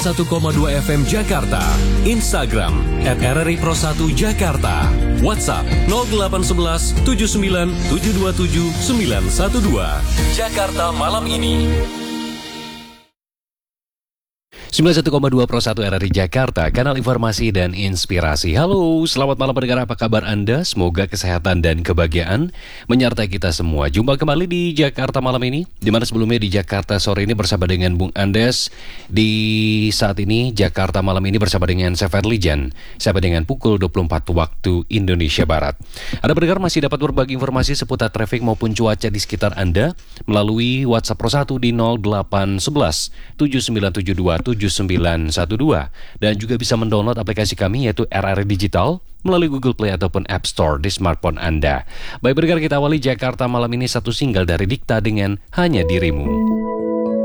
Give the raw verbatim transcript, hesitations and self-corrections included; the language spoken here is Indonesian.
satu koma dua F M Jakarta, Instagram at R R I Pro satu Jakarta, WhatsApp nol delapan satu satu tujuh sembilan tujuh dua tujuh sembilan satu dua. Jakarta Malam Ini. sembilan puluh satu koma dua Pro satu R R I Jakarta, kanal informasi dan inspirasi. Halo, selamat malam pendengar, apa kabar Anda? Semoga kesehatan dan kebahagiaan menyertai kita semua. Jumpa kembali di Jakarta Malam Ini, di mana sebelumnya di Jakarta Sore ini bersama dengan Bung Andes. Di saat ini Jakarta Malam Ini bersama dengan Sefer Lijan, sampai dengan pukul dua puluh empat waktu Indonesia Barat. Anda pendengar masih dapat berbagi informasi seputar traffic maupun cuaca di sekitar Anda melalui WhatsApp Pro satu di nol delapan satu satu tujuh sembilan tujuh dua tujuh sembilan satu dua, dan juga bisa mendownload aplikasi kami yaitu R R I Digital melalui Google Play ataupun App Store di smartphone Anda. Baik pendengar, kita awali Jakarta Malam Ini satu single dari Dikta dengan Hanya Dirimu.